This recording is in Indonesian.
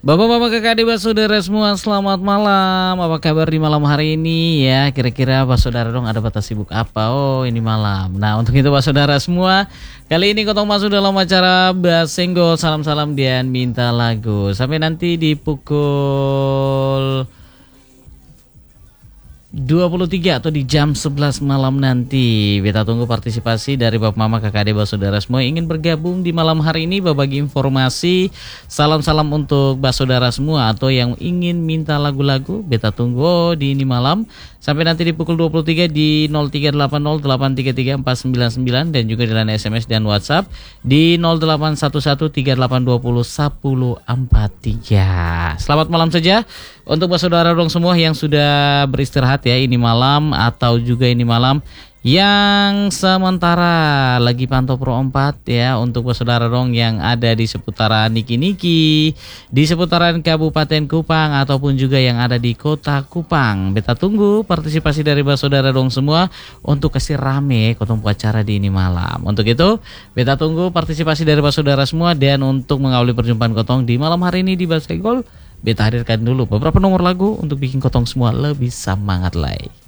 Bapak-bapak, kakak, adik, saudara semua, selamat malam. Apa kabar di malam hari ini ya? Kira-kira Pak Saudara dong ada batas sibuk apa? Oh, ini malam. Nah, untuk itu Pak Saudara semua, kali ini Kotong masuk dalam acara Bahas Senggol, salam-salam dan minta lagu. Sampai nanti di pukul 23 atau di jam 11 malam nanti. Kita tunggu partisipasi dari Bapak Mama, Kakak, adik, saudara semua yang ingin bergabung di malam hari ini berbagi informasi. Salam-salam untuk saudara semua atau yang ingin minta lagu-lagu. Beta tunggu di ini malam sampai nanti di pukul 23 di 0380833499 dan juga di line SMS dan WhatsApp di 081138201043. Selamat malam saja untuk saudara dong semua yang sudah beristirahat ya ini malam atau juga ini malam yang sementara lagi pantau Pro 4 ya untuk saudara dong yang ada di seputaran Niki-Niki, di seputaran Kabupaten Kupang ataupun juga yang ada di Kota Kupang. Beta tunggu partisipasi dari saudara dong semua untuk kasih rame Kotong acara di ini malam. Untuk itu beta tunggu partisipasi dari saudara semua dan untuk mengawali perjumpaan Kotong di malam hari ini di Bahas Senggol, beta hadirkan dulu beberapa nomor lagu untuk bikin Kotong semua lebih semangat lagi.